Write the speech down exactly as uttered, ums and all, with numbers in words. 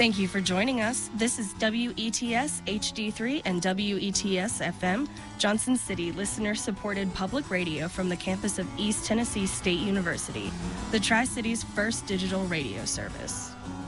Thank you for joining us. This is W E T S H D three and W E T S F M, Johnson City listener-supported public radio from the campus of East Tennessee State University, the Tri-City's first digital radio service.